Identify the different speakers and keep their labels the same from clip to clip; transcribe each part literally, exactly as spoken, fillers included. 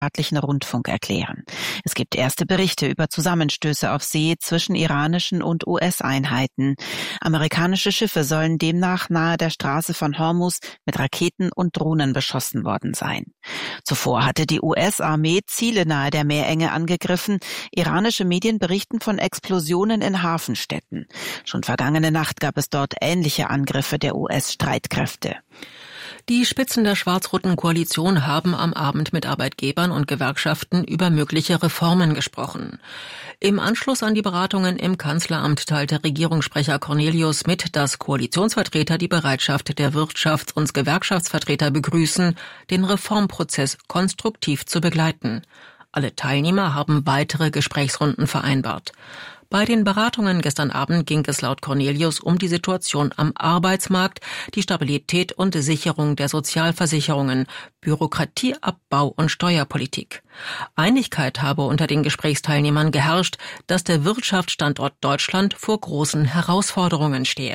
Speaker 1: staatlichen Rundfunk erklären. Es gibt erste Berichte über Zusammenstöße auf See zwischen iranischen und U S-Einheiten. Amerikanische Schiffe sollen demnach nahe der Straße von Hormuz mit Raketen und Drohnen beschossen worden sein. Zuvor hatte die U S-Armee Ziele nahe der Meerenge angegriffen. Iranische Medien berichten von Explosionen in Hafenstädten. Schon vergangene Nacht gab es dort ähnliche Angriffe der U S-Streitkräfte.
Speaker 2: Die Spitzen der schwarz-roten Koalition haben am Abend mit Arbeitgebern und Gewerkschaften über mögliche Reformen gesprochen. Im Anschluss an die Beratungen im Kanzleramt teilte Regierungssprecher Cornelius mit, dass Koalitionsvertreter die Bereitschaft der Wirtschafts- und Gewerkschaftsvertreter begrüßen, den Reformprozess konstruktiv zu begleiten. Alle Teilnehmer haben weitere Gesprächsrunden vereinbart. Bei den Beratungen gestern Abend ging es laut Cornelius um die Situation am Arbeitsmarkt, die Stabilität und Sicherung der Sozialversicherungen, Bürokratieabbau und Steuerpolitik. Einigkeit habe unter den Gesprächsteilnehmern geherrscht, dass der Wirtschaftsstandort Deutschland vor großen Herausforderungen stehe.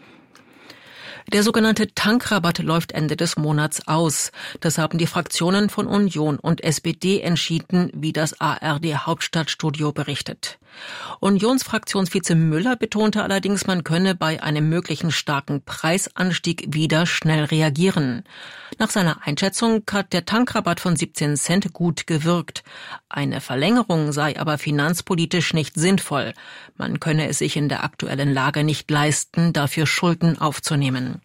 Speaker 2: Der sogenannte Tankrabatt läuft Ende des Monats aus. Das haben die Fraktionen von Union und S P D entschieden, wie das A R D-Hauptstadtstudio berichtet. Unionsfraktionsvize Müller betonte allerdings, man könne bei einem möglichen starken Preisanstieg wieder schnell reagieren. Nach seiner Einschätzung hat der Tankrabatt von siebzehn Cent gut gewirkt. Eine Verlängerung sei aber finanzpolitisch nicht sinnvoll. Man könne es sich in der aktuellen Lage nicht leisten, dafür Schulden aufzunehmen.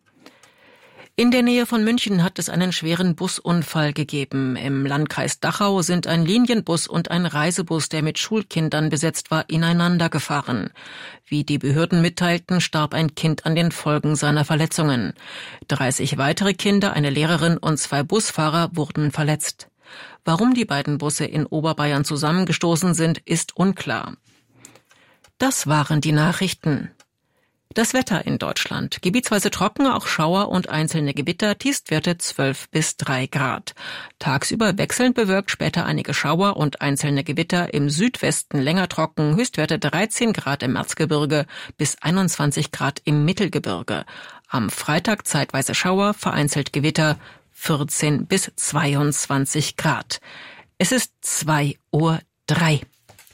Speaker 2: In der Nähe von München hat es einen schweren Busunfall gegeben. Im Landkreis Dachau sind ein Linienbus und ein Reisebus, der mit Schulkindern besetzt war, ineinander gefahren. Wie die Behörden mitteilten, starb ein Kind an den Folgen seiner Verletzungen. dreißig weitere Kinder, eine Lehrerin und zwei Busfahrer wurden verletzt. Warum die beiden Busse in Oberbayern zusammengestoßen sind, ist unklar. Das waren die Nachrichten. Das Wetter in Deutschland. Gebietsweise trocken, auch Schauer und einzelne Gewitter, Tiefstwerte zwölf bis drei Grad. Tagsüber wechselnd bewölkt, später einige Schauer und einzelne Gewitter, im Südwesten länger trocken, Höchstwerte dreizehn Grad im Erzgebirge bis einundzwanzig Grad im Mittelgebirge. Am Freitag zeitweise Schauer, vereinzelt Gewitter, vierzehn bis zweiundzwanzig Grad. Es ist zwei Uhr drei.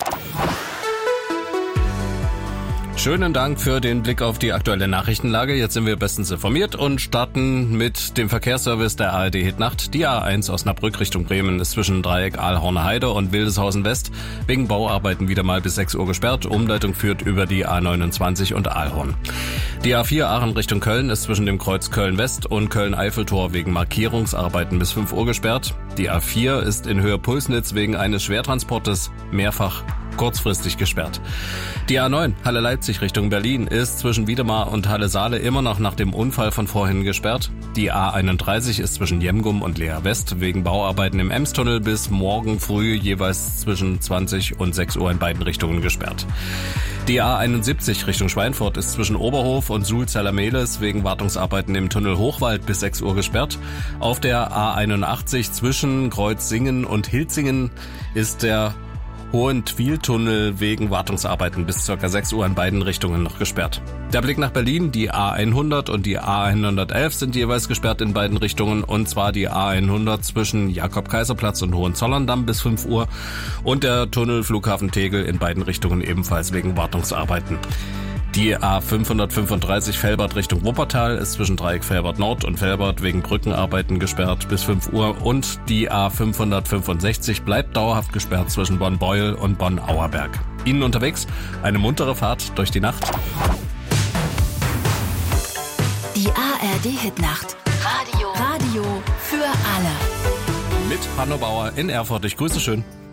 Speaker 3: Schönen Dank für den Blick auf die aktuelle Nachrichtenlage. Jetzt sind wir bestens informiert und starten mit dem Verkehrsservice der A R D Hitnacht. Die A eins Osnabrück Richtung Bremen ist zwischen Dreieck Aalhorner Heide und Wildeshausen West wegen Bauarbeiten wieder mal bis sechs Uhr gesperrt. Umleitung führt über die A neunundzwanzig und Aalhorn. Die A vier Aachen Richtung Köln ist zwischen dem Kreuz Köln West und Köln-Eiffeltor wegen Markierungsarbeiten bis fünf Uhr gesperrt. Die A vier ist in Höhe Pulsnitz wegen eines Schwertransportes mehrfach kurzfristig gesperrt. Die A neun Halle-Leipzig Richtung Berlin ist zwischen Wiedemar und Halle-Saale immer noch nach dem Unfall von vorhin gesperrt. Die A einunddreißig ist zwischen Jemgum und Lea West wegen Bauarbeiten im Emstunnel bis morgen früh jeweils zwischen zwanzig und sechs Uhr in beiden Richtungen gesperrt. Die A einundsiebzig Richtung Schweinfurt ist zwischen Oberhof und Suhl-Zellermehles wegen Wartungsarbeiten im Tunnel Hochwald bis sechs Uhr gesperrt. Auf der A einundachtzig zwischen Kreuzsingen und Hilzingen ist der Hohentwiel-Tunnel wegen Wartungsarbeiten bis ca. sechs Uhr in beiden Richtungen noch gesperrt. Der Blick nach Berlin, die A hundert und die A hundertelf sind jeweils gesperrt in beiden Richtungen, und zwar die A hundert zwischen Jakob-Kaiser-Platz und Hohenzollern-Damm bis fünf Uhr und der Tunnel Flughafen Tegel in beiden Richtungen ebenfalls wegen Wartungsarbeiten. Die A fünfhundertfünfunddreißig Velbert Richtung Wuppertal ist zwischen Dreieck Velbert Nord und Velbert wegen Brückenarbeiten gesperrt bis fünf Uhr und die A fünfhundertfünfundsechzig bleibt dauerhaft gesperrt zwischen Bonn-Beuel und Bonn-Auerberg. Ihnen unterwegs eine muntere Fahrt durch die Nacht.
Speaker 4: Die A R D-Hitnacht. Radio. Radio für alle.
Speaker 3: Mit Hanno Bauer in Erfurt. Ich grüße schön.